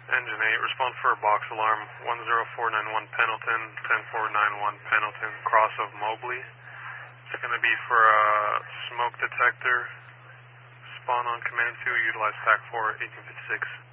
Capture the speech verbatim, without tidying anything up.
Engine eight, respond for a box alarm, one zero four nine one Pendleton, ten four nine one Pendleton, cross of Mobley. It's going to be for a smoke detector. Spawn on command two, utilize TAC four, eighteen fifty-six.